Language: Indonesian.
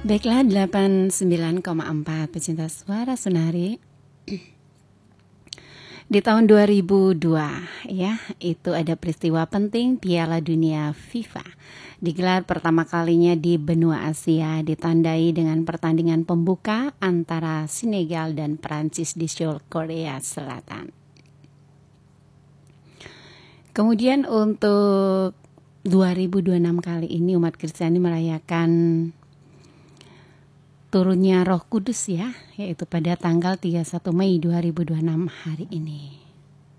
Baiklah 89,4 pecinta suara Sunari. Di tahun 2002 ya, itu ada peristiwa penting Piala Dunia FIFA. Digelar pertama kalinya di benua Asia, ditandai dengan pertandingan pembuka antara Senegal dan Prancis di Seoul, Korea Selatan. Kemudian untuk 2026 kali ini umat Kristiani merayakan turunnya Roh Kudus ya, yaitu pada tanggal 31 Mei 2026 hari ini.